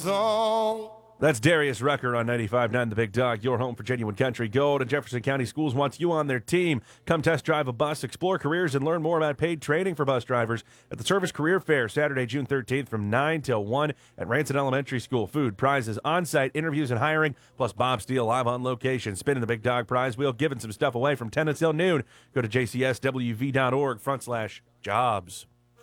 song. That's Darius Rucker on 95.9 The Big Dog, your home for genuine country gold. And Jefferson County Schools wants you on their team. Come test drive a bus, explore careers, and learn more about paid training for bus drivers at the Service Career Fair, Saturday, June 13th from 9 till 1 at Ranson Elementary School. Food, prizes, on-site interviews and hiring, plus Bob Steele live on location. Spinning the Big Dog prize wheel, giving some stuff away from 10 until noon. Go to jcswv.org/jobs.